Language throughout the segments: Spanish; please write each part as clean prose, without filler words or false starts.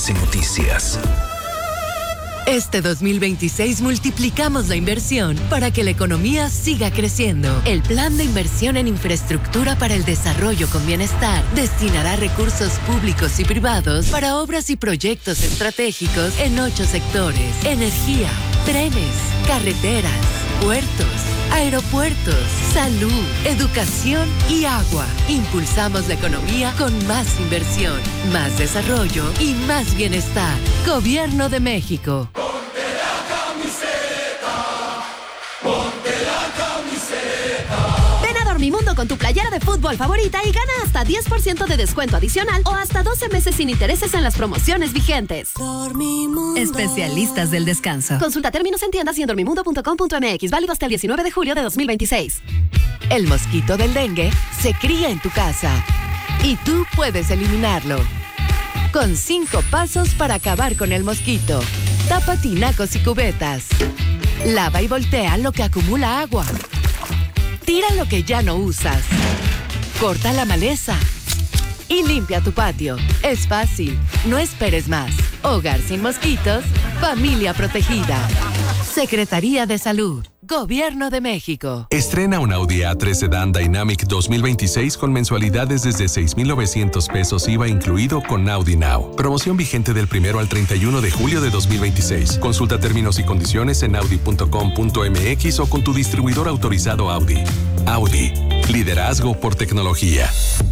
MBS Noticias. Este 2026 multiplicamos la inversión para que la economía siga creciendo. El Plan de Inversión en Infraestructura para el Desarrollo con Bienestar destinará recursos públicos y privados para obras y proyectos estratégicos en 8 sectores: energía, trenes, carreteras, puertos, aeropuertos, salud, educación y agua. Impulsamos la economía con más inversión, más desarrollo y más bienestar. Gobierno de México. Ponte la camiseta, ponte la camiseta. Ven a Dormimundo con tu playera de fútbol favorita y gana hasta 10% de descuento adicional o hasta 12 meses sin intereses en las promociones vigentes. Dormimundo. Especialistas del descanso. Consulta términos en tiendas y en dormimundo.com.mx. Válido hasta el 19 de julio de 2026. El mosquito del dengue se cría en tu casa y tú puedes eliminarlo. Con 5 pasos para acabar con el mosquito. Tapa tinacos y cubetas. Lava y voltea lo que acumula agua. Tira lo que ya no usas. Corta la maleza. Y limpia tu patio. Es fácil. No esperes más. Hogar sin mosquitos. Familia protegida. Secretaría de Salud. Gobierno de México. Estrena un Audi A3 Sedan Dynamic 2026 con mensualidades desde 6,900 pesos IVA incluido con Audi Now. Promoción vigente del 1 al 31 de julio de 2026. Consulta términos y condiciones en audi.com.mx o con tu distribuidor autorizado Audi. Audi. Liderazgo por tecnología.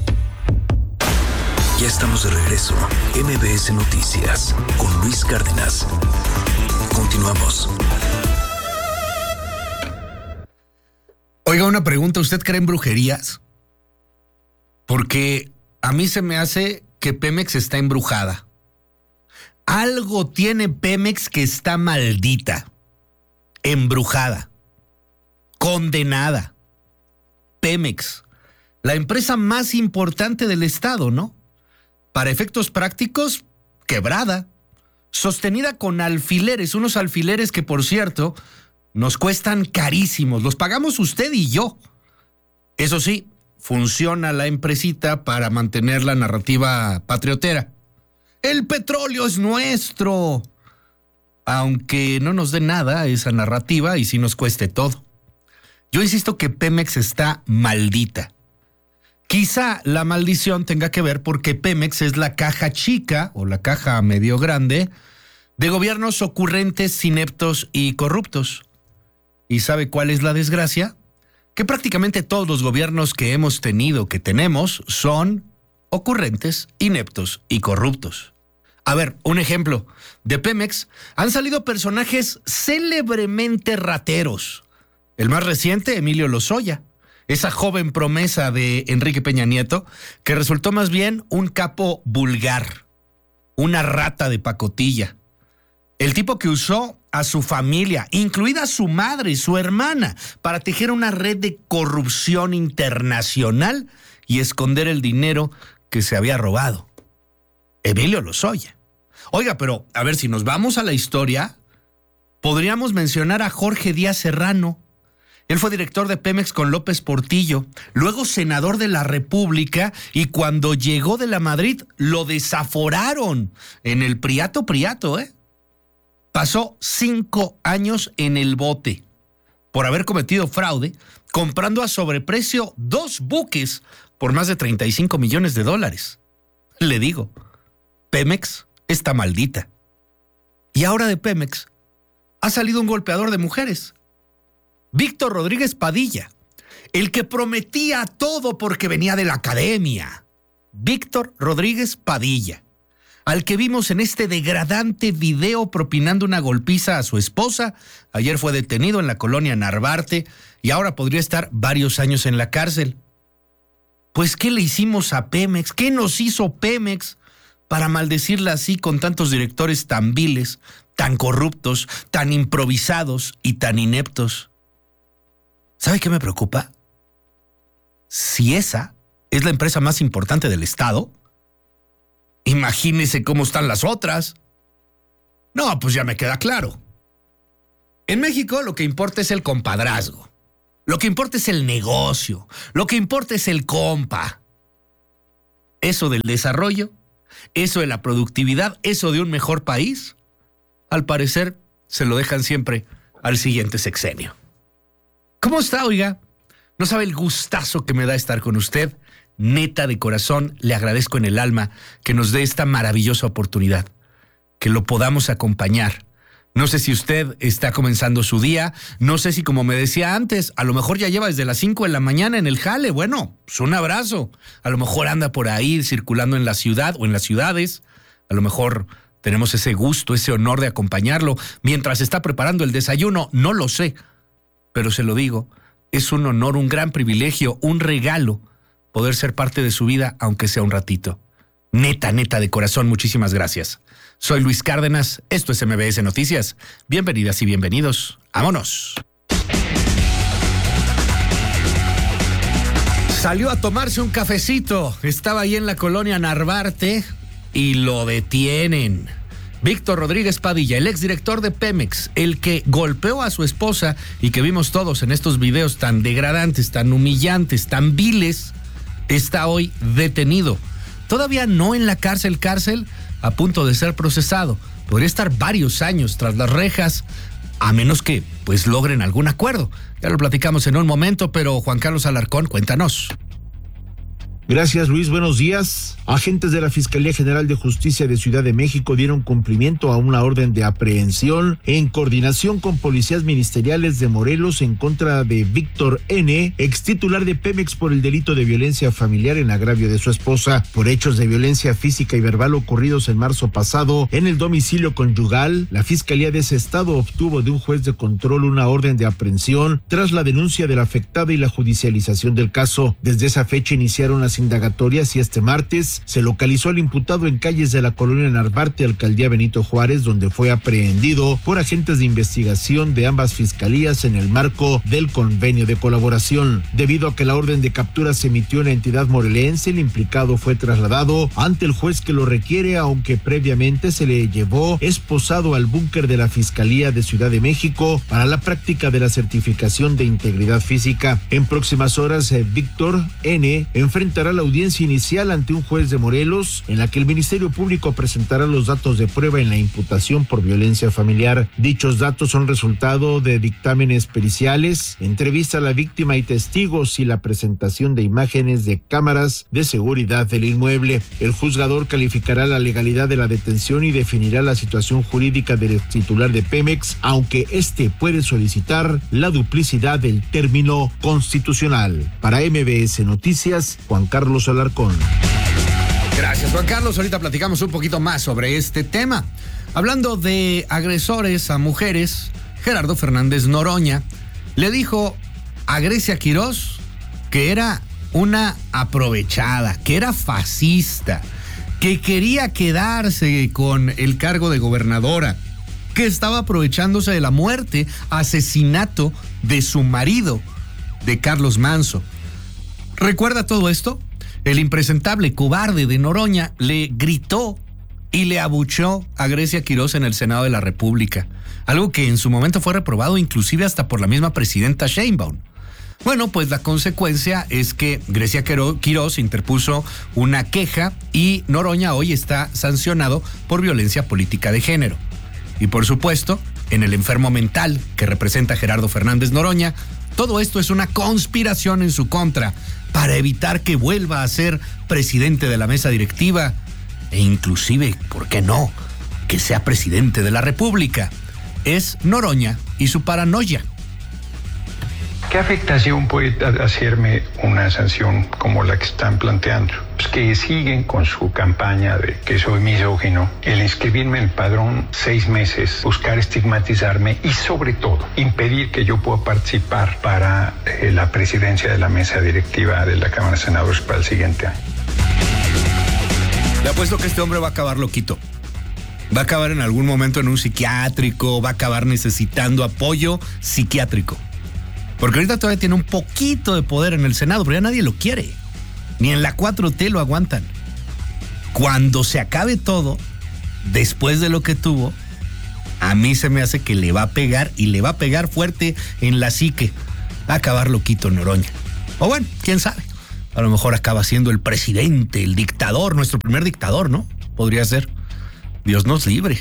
Ya estamos de regreso. MBS Noticias con Luis Cárdenas. Continuamos. Oiga, una pregunta, ¿usted cree en brujerías? Porque a mí se me hace que Pemex está embrujada. Algo tiene Pemex que está maldita, embrujada, condenada. Pemex, la empresa más importante del estado, ¿no? Para efectos prácticos, quebrada, sostenida con alfileres, unos alfileres que, por cierto, nos cuestan carísimos, los pagamos usted y yo. Eso sí, funciona la empresita para mantener la narrativa patriotera. El petróleo es nuestro, aunque no nos dé nada esa narrativa y sí nos cueste todo. Yo insisto que Pemex está maldita. Quizá la maldición tenga que ver porque Pemex es la caja chica o la caja medio grande de gobiernos ocurrentes, ineptos y corruptos. ¿Y sabe cuál es la desgracia? Que prácticamente todos los gobiernos que hemos tenido, que tenemos, son ocurrentes, ineptos y corruptos. A ver, un ejemplo. De Pemex han salido personajes célebremente rateros. El más reciente, Emilio Lozoya, esa joven promesa de Enrique Peña Nieto, que resultó más bien un capo vulgar, una rata de pacotilla. El tipo que usó a su familia, incluida su madre y su hermana, para tejer una red de corrupción internacional y esconder el dinero que se había robado. Emilio Lozoya. Oiga, pero a ver, si nos vamos a la historia, podríamos mencionar a Jorge Díaz Serrano. Él fue director de Pemex con López Portillo, luego senador de la República, y cuando llegó de la Madrid lo desaforaron en el Priato, ¿eh? Pasó 5 años en el bote por haber cometido fraude, comprando a sobreprecio 2 buques por más de $35 millones. Le digo, Pemex está maldita. Y ahora de Pemex ha salido un golpeador de mujeres, Víctor Rodríguez Padilla, el que prometía todo porque venía de la academia. Víctor Rodríguez Padilla, al que vimos en este degradante video propinando una golpiza a su esposa. Ayer fue detenido en la colonia Narvarte y ahora podría estar varios años en la cárcel. Pues, ¿qué le hicimos a Pemex? ¿Qué nos hizo Pemex para maldecirla así con tantos directores tan viles, tan corruptos, tan improvisados y tan ineptos? ¿Sabe qué me preocupa? Si esa es la empresa más importante del estado, imagínese cómo están las otras. No, pues ya me queda claro. En México lo que importa es el compadrazgo. Lo que importa es el negocio. Lo que importa es el compa. Eso del desarrollo, eso de la productividad, eso de un mejor país, al parecer se lo dejan siempre al siguiente sexenio. ¿Cómo está, oiga? No sabe el gustazo que me da estar con usted. Neta, de corazón, le agradezco en el alma que nos dé esta maravillosa oportunidad, que lo podamos acompañar. No sé si usted está comenzando su día, no sé si, como me decía antes, a lo mejor ya lleva desde las 5 de la mañana en el jale. Bueno, pues un abrazo. A lo mejor anda por ahí circulando en la ciudad o en las ciudades. A lo mejor tenemos ese gusto, ese honor de acompañarlo mientras está preparando el desayuno. No lo sé, pero se lo digo, es un honor, un gran privilegio, un regalo poder ser parte de su vida, aunque sea un ratito. Neta, de corazón, muchísimas gracias. Soy Luis Cárdenas, esto es MBS Noticias. Bienvenidas y bienvenidos. ¡Vámonos! Salió a tomarse un cafecito. Estaba ahí en la colonia Narvarte y lo detienen. Víctor Rodríguez Padilla, el exdirector de Pemex, el que golpeó a su esposa y que vimos todos en estos videos tan degradantes, tan humillantes, tan viles, está hoy detenido. Todavía no en la cárcel, a punto de ser procesado. Podría estar varios años tras las rejas, a menos que pues logren algún acuerdo. Ya lo platicamos en un momento, pero Juan Carlos Alarcón, cuéntanos. Gracias, Luis. Buenos días. Agentes de la Fiscalía General de Justicia de Ciudad de México dieron cumplimiento a una orden de aprehensión en coordinación con policías ministeriales de Morelos en contra de Víctor N., extitular de Pemex, por el delito de violencia familiar en agravio de su esposa, por hechos de violencia física y verbal ocurridos en marzo pasado en el domicilio conyugal. La Fiscalía de ese estado obtuvo de un juez de control una orden de aprehensión tras la denuncia de la afectada y la judicialización del caso. Desde esa fecha iniciaron las indagatorias y este martes se localizó al imputado en calles de la colonia Narvarte, alcaldía Benito Juárez, donde fue aprehendido por agentes de investigación de ambas fiscalías en el marco del convenio de colaboración. Debido a que la orden de captura se emitió en la entidad morelense, el implicado fue trasladado ante el juez que lo requiere, aunque previamente se le llevó esposado al búnker de la Fiscalía de Ciudad de México para la práctica de la certificación de integridad física. En próximas horas, Víctor N. enfrentará la audiencia inicial ante un juez de Morelos, en la que el Ministerio Público presentará los datos de prueba en la imputación por violencia familiar. Dichos datos son resultado de dictámenes periciales, entrevista a la víctima y testigos y la presentación de imágenes de cámaras de seguridad del inmueble. El juzgador calificará la legalidad de la detención y definirá la situación jurídica del titular de Pemex, aunque este puede solicitar la duplicidad del término constitucional. Para MBS Noticias, Juan Carlos Alarcón. Gracias, Juan Carlos. Ahorita platicamos un poquito más sobre este tema. Hablando de agresores a mujeres, Gerardo Fernández Noroña le dijo a Grecia Quirós que era una aprovechada, que era fascista, que quería quedarse con el cargo de gobernadora, que estaba aprovechándose de la muerte, asesinato de su marido, de Carlos Manso. ¿Recuerda todo esto? El impresentable cobarde de Noroña le gritó y le abuchó a Grecia Quirós en el Senado de la República, algo que en su momento fue reprobado inclusive hasta por la misma presidenta Sheinbaum. Bueno, pues la consecuencia es que Grecia Quirós interpuso una queja y Noroña hoy está sancionado por violencia política de género. Y por supuesto, en el enfermo mental que representa Gerardo Fernández Noroña, todo esto es una conspiración en su contra para evitar que vuelva a ser presidente de la mesa directiva e inclusive, ¿por qué no?, que sea presidente de la República. Es Noroña y su paranoia. ¿Qué afectación puede hacerme una sanción como la que están planteando? Pues que siguen con su campaña de que soy misógino, el inscribirme en el padrón 6 meses, buscar estigmatizarme y sobre todo impedir que yo pueda participar para la presidencia de la mesa directiva de la Cámara de Senadores para el siguiente año. Le apuesto que este hombre va a acabar loquito. Va a acabar en algún momento en un psiquiátrico, va a acabar necesitando apoyo psiquiátrico. Porque ahorita todavía tiene un poquito de poder en el Senado, pero ya nadie lo quiere. Ni en la 4T lo aguantan. Cuando se acabe todo, después de lo que tuvo, a mí se me hace que le va a pegar y le va a pegar fuerte en la psique. Va a acabar loquito Noroña. O bueno, quién sabe. A lo mejor acaba siendo el presidente, el dictador, nuestro primer dictador, ¿no? podría ser. Dios nos libre.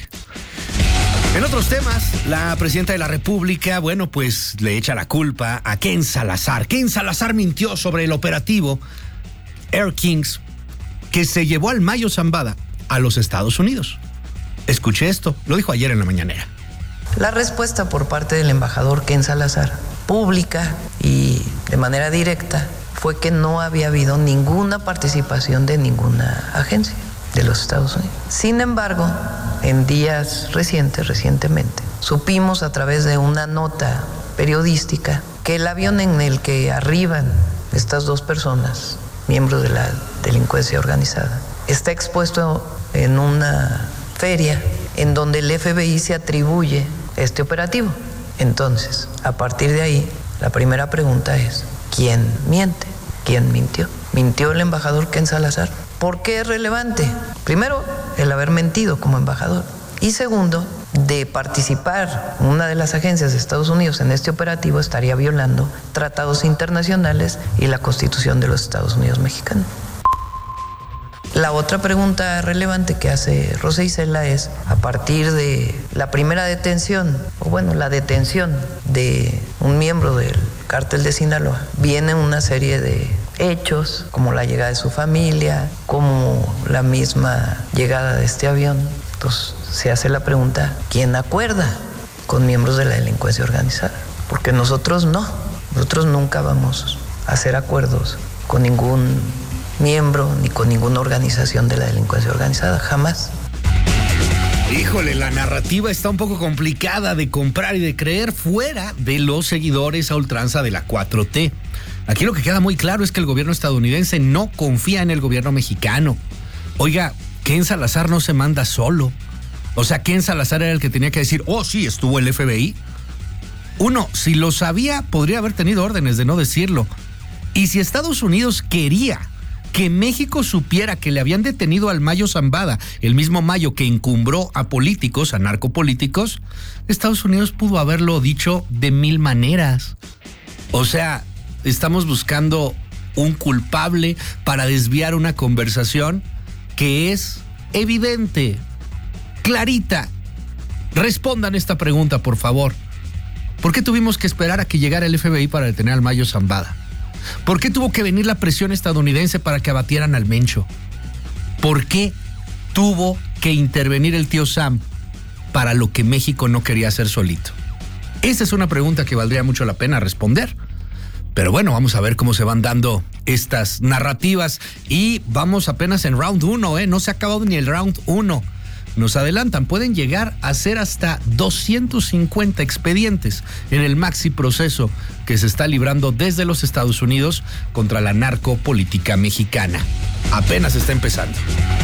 En otros temas, la presidenta de la República, bueno, pues le echa la culpa a Ken Salazar. Ken Salazar mintió sobre el operativo Air Kings que se llevó al Mayo Zambada a los Estados Unidos. Escuché esto, lo dijo ayer en la mañanera. La respuesta por parte del embajador Ken Salazar, pública y de manera directa, fue que no había habido ninguna participación de ninguna agencia de los Estados Unidos. Sin embargo, en días recientemente, supimos a través de una nota periodística que el avión en el que arriban estas dos personas, miembros de la delincuencia organizada, está expuesto en una feria en donde el FBI se atribuye este operativo. Entonces, a partir de ahí, la primera pregunta es, ¿quién miente? ¿Quién mintió? ¿Mintió el embajador Ken Salazar? ¿Por qué es relevante? Primero, el haber mentido como embajador. Y segundo, de participar una de las agencias de Estados Unidos en este operativo estaría violando tratados internacionales y la Constitución de los Estados Unidos mexicanos. La otra pregunta relevante que hace Rosa Isela es, a partir de la primera detención, o bueno, la detención de un miembro del cártel de Sinaloa, viene una serie de hechos, como la llegada de su familia, como la misma llegada de este avión. Entonces se hace la pregunta, ¿quién acuerda con miembros de la delincuencia organizada? Porque nosotros nunca vamos a hacer acuerdos con ningún miembro ni con ninguna organización de la delincuencia organizada, jamás. Híjole, la narrativa está un poco complicada de comprar y de creer fuera de los seguidores a ultranza de la 4T. Aquí lo que queda muy claro es que el gobierno estadounidense no confía en el gobierno mexicano. Oiga, Ken Salazar no se manda solo. O sea, Ken Salazar era el que tenía que decir, oh sí, estuvo el FBI. Uno, si lo sabía, podría haber tenido órdenes de no decirlo. Y si Estados Unidos quería que México supiera que le habían detenido al Mayo Zambada, el mismo Mayo que encumbró a políticos, a narcopolíticos, Estados Unidos pudo haberlo dicho de mil maneras. O sea, estamos buscando un culpable para desviar una conversación que es evidente, clarita. Respondan esta pregunta, por favor. ¿Por qué tuvimos que esperar a que llegara el FBI para detener al Mayo Zambada? ¿Por qué tuvo que venir la presión estadounidense para que abatieran al Mencho? ¿Por qué tuvo que intervenir el tío Sam para lo que México no quería hacer solito? Esa es una pregunta que valdría mucho la pena responder. Pero bueno, vamos a ver cómo se van dando estas narrativas. Y vamos apenas en round 1, no se ha acabado ni el round 1. Nos adelantan, pueden llegar a ser hasta 250 expedientes en el maxi proceso que se está librando desde los Estados Unidos contra la narcopolítica mexicana. Apenas está empezando.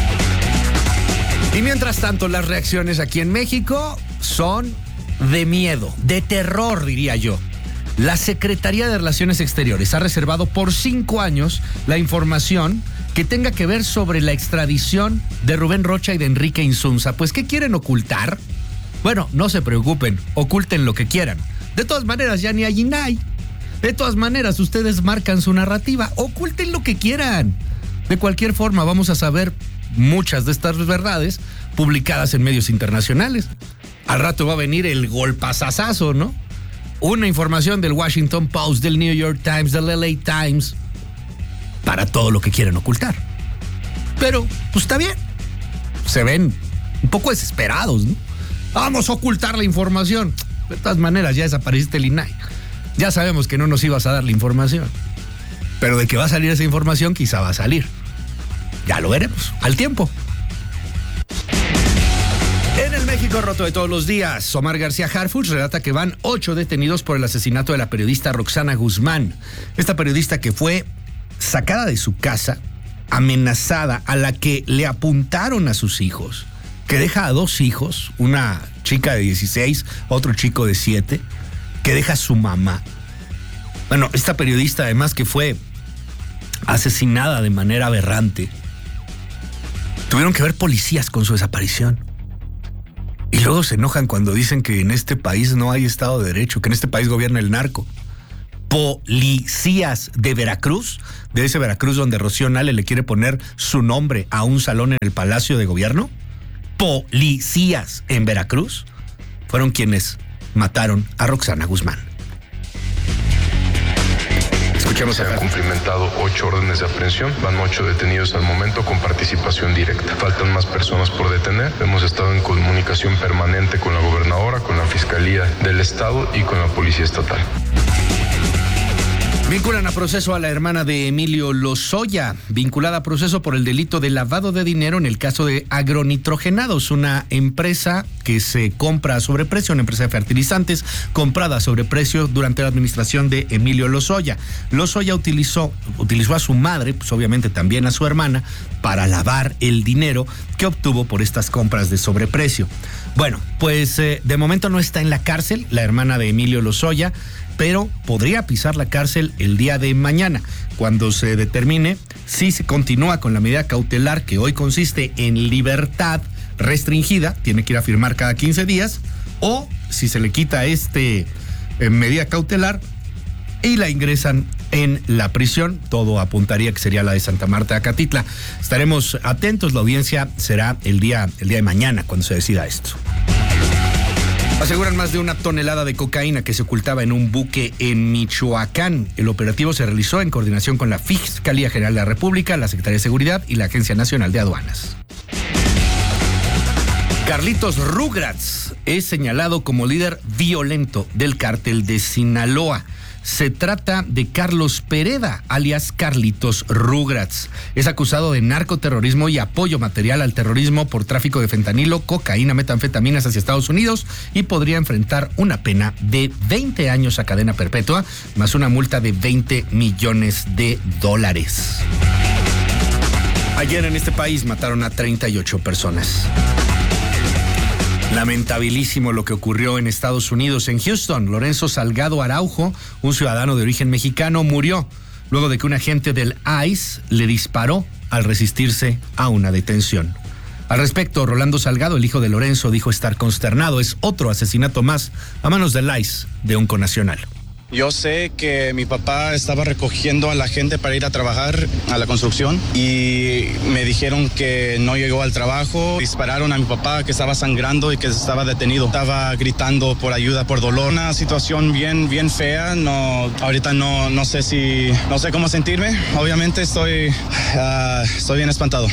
Y mientras tanto, las reacciones aquí en México son de miedo, de terror, diría yo. La Secretaría de Relaciones Exteriores ha reservado por 5 años la información que tenga que ver sobre la extradición de Rubén Rocha y de Enrique Insunza. Pues, ¿qué quieren ocultar? Bueno, no se preocupen, oculten lo que quieran. De todas maneras, ya ni hay INAI. De todas maneras, ustedes marcan su narrativa, oculten lo que quieran. De cualquier forma, vamos a saber muchas de estas verdades publicadas en medios internacionales. Al rato va a venir el golpazazazo, ¿no? Una información del Washington Post, del New York Times, del LA Times, para todo lo que quieren ocultar. Pero, pues está bien. Se ven un poco desesperados, ¿no? Vamos a ocultar la información. De todas maneras, ya desapareciste el INAI. Ya sabemos que no nos ibas a dar la información. Pero de que va a salir esa información, quizá va a salir. Ya lo veremos, al tiempo. En el México roto de todos los días, Omar García Harfuch relata que van 8 detenidos por el asesinato de la periodista Roxana Guzmán. Esta periodista que fue sacada de su casa, amenazada, a la que le apuntaron a sus hijos, que deja a 2 hijos, una chica de 16, otro chico de 7, que deja a su mamá. Bueno, esta periodista además que fue asesinada de manera aberrante. Tuvieron que ver policías con su desaparición. Y luego se enojan cuando dicen que en este país no hay Estado de Derecho, que en este país gobierna el narco. policías de Veracruz, de ese Veracruz donde Rocío Nale le quiere poner su nombre a un salón en el Palacio de Gobierno. Policías en Veracruz fueron quienes mataron a Roxana Guzmán. Se han cumplimentado 8 órdenes de aprehensión, van 8 detenidos al momento con participación directa. Faltan más personas por detener. Hemos estado en comunicación permanente con la gobernadora, con la Fiscalía del Estado y con la Policía Estatal. Vinculan a proceso a la hermana de Emilio Lozoya, vinculada a proceso por el delito de lavado de dinero en el caso de Agronitrogenados, una empresa que se compra a sobreprecio, una empresa de fertilizantes comprada a sobreprecio durante la administración de Emilio Lozoya. Lozoya utilizó a su madre, pues obviamente también a su hermana, para lavar el dinero que obtuvo por estas compras de sobreprecio. Bueno, pues de momento no está en la cárcel la hermana de Emilio Lozoya, pero podría pisar la cárcel el día de mañana, cuando se determine si se continúa con la medida cautelar que hoy consiste en libertad restringida, tiene que ir a firmar cada 15 días, o si se le quita medida cautelar y la ingresan en la prisión. Todo apuntaría que sería la de Santa Marta de Acatitla. Estaremos atentos, la audiencia será el día de mañana cuando se decida esto. Aseguran más de 1 tonelada de cocaína que se ocultaba en un buque en Michoacán. El operativo se realizó en coordinación con la Fiscalía General de la República, la Secretaría de Seguridad y la Agencia Nacional de Aduanas. Carlitos Rugrats es señalado como líder violento del cártel de Sinaloa. Se trata de Carlos Pereda, alias Carlitos Rugrats. Es acusado de narcoterrorismo y apoyo material al terrorismo por tráfico de fentanilo, cocaína, metanfetaminas hacia Estados Unidos y podría enfrentar una pena de 20 años a cadena perpetua, más una multa de $20 millones. Ayer en este país mataron a 38 personas. Lamentabilísimo lo que ocurrió en Estados Unidos. En Houston, Lorenzo Salgado Araujo, un ciudadano de origen mexicano, murió luego de que un agente del ICE le disparó al resistirse a una detención. Al respecto, Rolando Salgado, el hijo de Lorenzo, dijo estar consternado. Es otro asesinato más a manos del ICE de un connacional. Yo sé que mi papá estaba recogiendo a la gente para ir a trabajar a la construcción y me dijeron que no llegó al trabajo. Dispararon a mi papá que estaba sangrando y que estaba detenido. Estaba gritando por ayuda, por dolor. Una situación bien fea. Ahorita no sé cómo sentirme. Obviamente estoy bien espantado.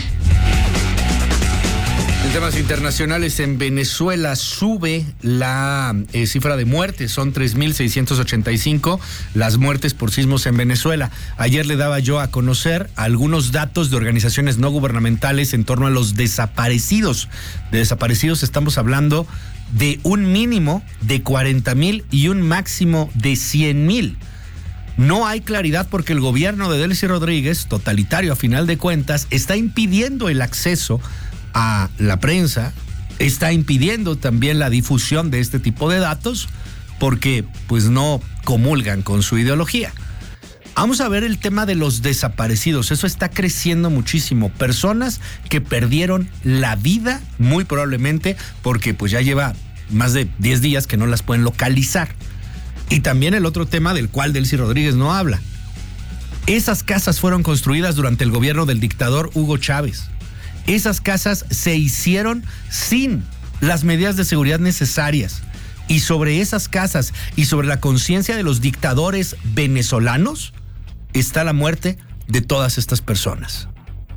En temas internacionales, en Venezuela sube la cifra de muertes, son 3.685 las muertes por sismos en Venezuela. Ayer le daba yo a conocer algunos datos de organizaciones no gubernamentales en torno a los desaparecidos. De desaparecidos estamos hablando de un mínimo de 40,000 y un máximo de 100,000. No hay claridad porque el gobierno de Delcy Rodríguez, totalitario a final de cuentas, está impidiendo el acceso a la prensa, está impidiendo también la difusión de este tipo de datos porque pues no comulgan con su ideología. Vamos a ver el tema de los desaparecidos. Eso está creciendo muchísimo. Personas que perdieron la vida, muy probablemente porque pues ya lleva más de 10 días que no las pueden localizar. Y también el otro tema del cual Delcy Rodríguez no habla. Esas casas fueron construidas durante el gobierno del dictador Hugo Chávez. Esas casas se hicieron sin las medidas de seguridad necesarias. Y sobre esas casas y sobre la conciencia de los dictadores venezolanos está la muerte de todas estas personas.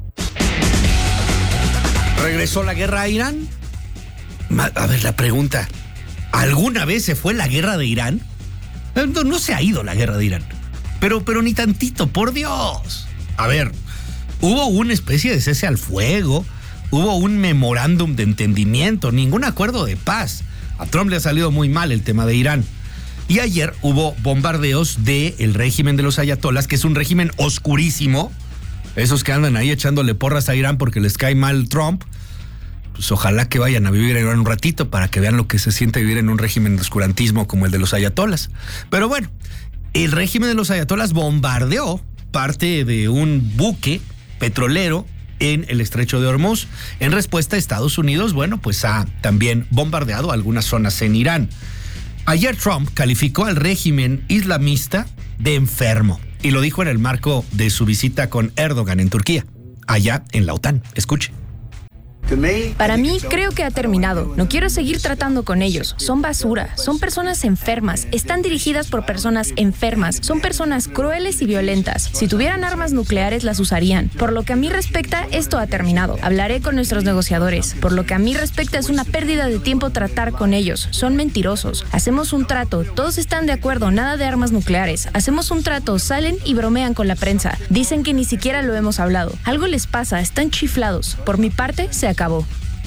¿Regresó la guerra a Irán? A ver, la pregunta, ¿alguna vez se fue la guerra de Irán? No se ha ido la guerra de Irán, pero ni tantito, por Dios. A ver, hubo una especie de cese al fuego, hubo un memorándum de entendimiento, ningún acuerdo de paz. A Trump le ha salido muy mal el tema de Irán. Y ayer hubo bombardeos del régimen de los ayatolas, que es un régimen oscurísimo. Esos que andan ahí echándole porras a Irán porque les cae mal Trump, pues ojalá que vayan a vivir en Irán un ratito para que vean lo que se siente vivir en un régimen de oscurantismo como el de los ayatolas. Pero bueno, el régimen de los ayatolas bombardeó parte de un buque petrolero en el estrecho de Hormuz. En respuesta, Estados Unidos, bueno, pues ha también bombardeado algunas zonas en Irán. Ayer Trump calificó al régimen islamista de enfermo. Y lo dijo en el marco de su visita con Erdogan en Turquía, allá en la OTAN. Escuche. Para mí, creo que ha terminado. No quiero seguir tratando con ellos. Son basura. Son personas enfermas. Están dirigidas por personas enfermas. Son personas crueles y violentas. Si tuvieran armas nucleares, las usarían. Por lo que a mí respecta, esto ha terminado. Hablaré con nuestros negociadores. Por lo que a mí respecta, es una pérdida de tiempo tratar con ellos. Son mentirosos. Hacemos un trato. Todos están de acuerdo. Nada de armas nucleares. Hacemos un trato. Salen y bromean con la prensa. Dicen que ni siquiera lo hemos hablado. Algo les pasa. Están chiflados. Por mi parte, se acabó.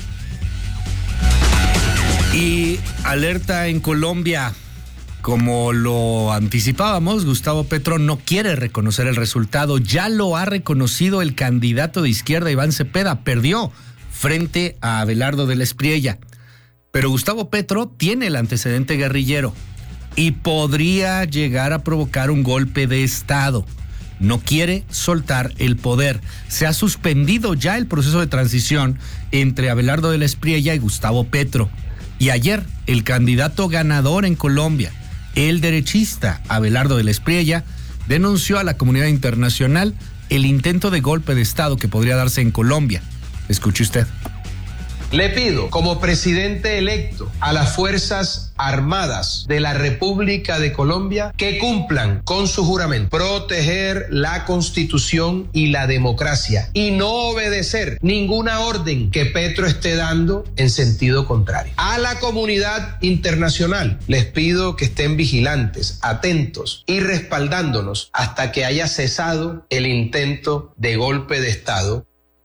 Y alerta en Colombia. Como lo anticipábamos, Gustavo Petro no quiere reconocer el resultado. Ya lo ha reconocido el candidato de izquierda, Iván Cepeda. Perdió frente a Abelardo de la Espriella. Pero Gustavo Petro tiene el antecedente guerrillero y podría llegar a provocar un golpe de Estado. No quiere soltar el poder. Se ha suspendido ya el proceso de transición entre Abelardo de la Espriella y Gustavo Petro. Y ayer, el candidato ganador en Colombia, el derechista Abelardo de la Espriella, denunció a la comunidad internacional el intento de golpe de Estado que podría darse en Colombia. Escuche usted. Le pido, como presidente electo, a las Fuerzas Armadas de la República de Colombia que cumplan con su juramento, proteger la Constitución y la democracia y no obedecer ninguna orden que Petro esté dando en sentido contrario. A la comunidad internacional les pido que estén vigilantes, atentos y respaldándonos hasta que haya cesado el intento de golpe de Estado.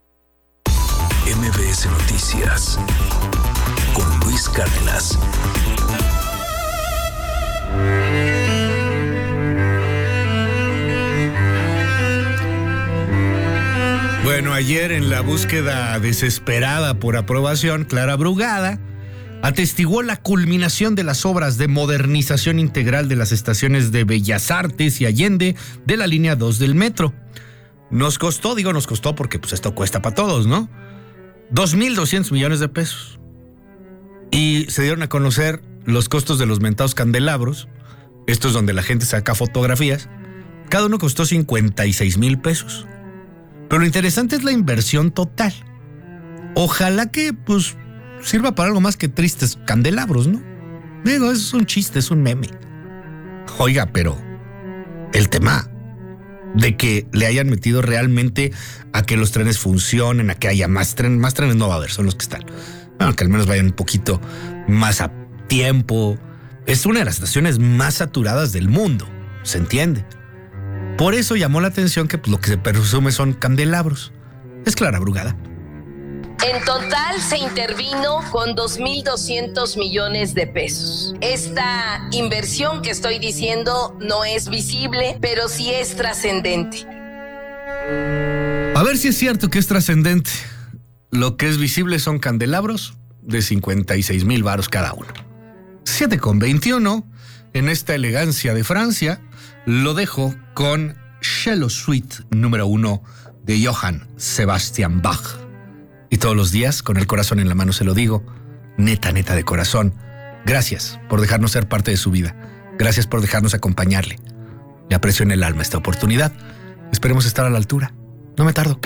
MBS Noticias con Luis Cárdenas. Bueno, ayer en la búsqueda desesperada por aprobación, Clara Brugada atestiguó la culminación de las obras de modernización integral de las estaciones de Bellas Artes y Allende de la línea 2 del metro. Nos costó porque pues esto cuesta para todos, ¿no? 2,200 millones de pesos. Y se dieron a conocer los costos de los mentados candelabros. Esto es donde la gente saca fotografías. Cada uno costó 56,000 pesos. Pero lo interesante es la inversión total. Ojalá que, pues, sirva para algo más que tristes candelabros, ¿no? Digo, es un chiste, es un meme. Oiga, pero el tema de que le hayan metido realmente a que los trenes funcionen, a que haya más trenes no va a haber, son los que están. Bueno, que al menos vayan un poquito más a tiempo. Es una de las estaciones más saturadas del mundo, ¿se entiende? Por eso llamó la atención que pues, lo que se presume son candelabros. Es Clara Brugada. En total se intervino con 2,200 millones de pesos. Esta inversión que estoy diciendo no es visible, pero sí es trascendente. A ver si es cierto que es trascendente. Lo que es visible son candelabros de 56,000 varos cada uno. 7:21, en esta elegancia de Francia, lo dejo con Cello Suite número 1 de Johann Sebastian Bach. Y todos los días, con el corazón en la mano, se lo digo, neta de corazón, gracias por dejarnos ser parte de su vida. Gracias por dejarnos acompañarle. Le aprecio en el alma esta oportunidad. Esperemos estar a la altura. No me tardo.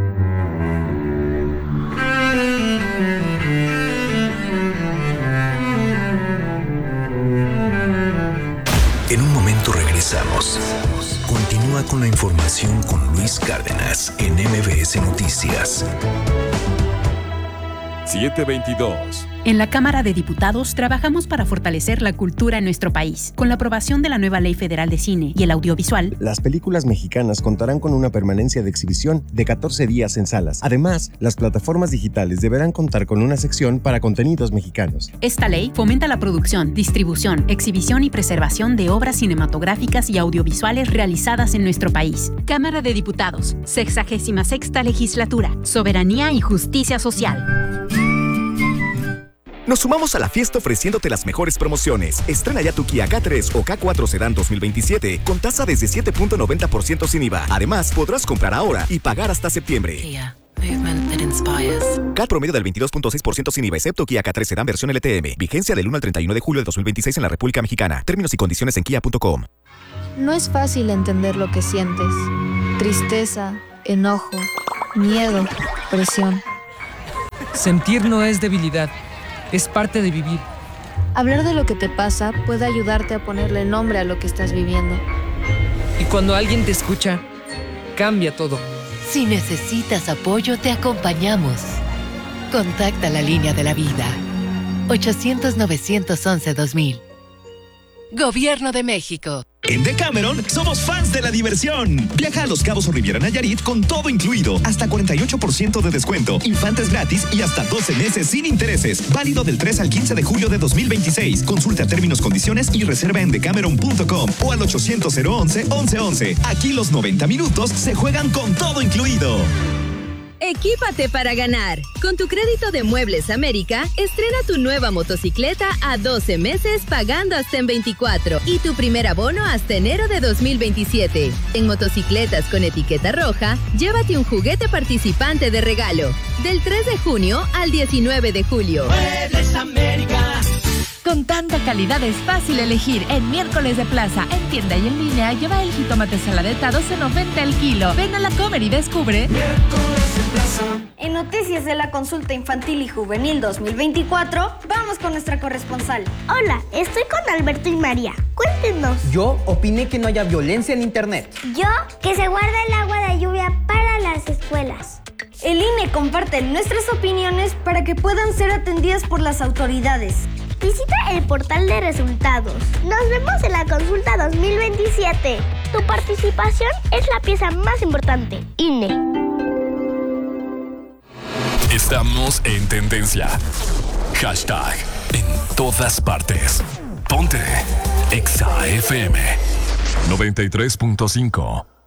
En un momento regresamos. Continúa con la información con Luis Cárdenas en MBS Noticias. 7:22. En la Cámara de Diputados trabajamos para fortalecer la cultura en nuestro país. Con la aprobación de la nueva Ley Federal de Cine y el Audiovisual, las películas mexicanas contarán con una permanencia de exhibición de 14 días en salas. Además, las plataformas digitales deberán contar con una sección para contenidos mexicanos. Esta ley fomenta la producción, distribución, exhibición y preservación de obras cinematográficas y audiovisuales realizadas en nuestro país. Cámara de Diputados, 66ª Legislatura, Soberanía y Justicia Social. Nos sumamos a la fiesta ofreciéndote las mejores promociones. Estrena ya tu Kia K3 o K4 Sedan 2027 con tasa desde 7.90% sin IVA. Además, podrás comprar ahora y pagar hasta septiembre. Kia, movement that inspires. CAT promedio del 22.6% sin IVA, excepto Kia K3 Sedan versión LTM. Vigencia del 1 al 31 de julio de 2026 en la República Mexicana. Términos y condiciones en kia.com. No es fácil entender lo que sientes. Tristeza, enojo, miedo, presión. Sentir no es debilidad, es parte de vivir. Hablar de lo que te pasa puede ayudarte a ponerle nombre a lo que estás viviendo. Y cuando alguien te escucha, cambia todo. Si necesitas apoyo, te acompañamos. Contacta la línea de la vida. 800-911-2000. Gobierno de México. En Decameron somos fans de la diversión. Viaja a Los Cabos o Riviera Nayarit con todo incluido. Hasta 48% de descuento. Infantes gratis y hasta 12 meses sin intereses. Válido del 3 al 15 de julio de 2026. Consulta términos, condiciones y reserva en decameron.com o al 800-011-1111. Aquí los 90 minutos se juegan con todo incluido. Equípate para ganar. Con tu crédito de Muebles América, estrena tu nueva motocicleta a 12 meses pagando hasta en 24 y tu primer abono hasta enero de 2027. En motocicletas con etiqueta roja, llévate un juguete participante de regalo. Del 3 de junio al 19 de julio. Muebles América. Con tanta calidad es fácil elegir. En Miércoles de Plaza, en tienda y en línea, lleva el jitomate saladeta a $12.90 el kilo. Ven a la Comer y descubre. Miércoles de Plaza. En noticias de la consulta infantil y juvenil 2024, vamos con nuestra corresponsal. Hola, estoy con Alberto y María. Cuéntenos. Yo opiné que no haya violencia en internet. Yo, que se guarda el agua de lluvia para las escuelas. El INE comparte nuestras opiniones para que puedan ser atendidas por las autoridades. Visita el portal de resultados. Nos vemos en la consulta 2027. Tu participación es la pieza más importante. INE. Estamos en tendencia. Hashtag en todas partes. Ponte Exa FM 93.5.